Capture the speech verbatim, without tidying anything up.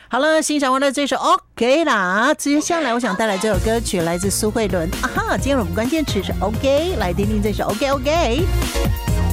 好了，欣赏完了这首 OK 啦，接下来我想带来这首歌曲来自苏慧伦啊哈，今天我们关键词是 OK， 来听听这首 OK OK。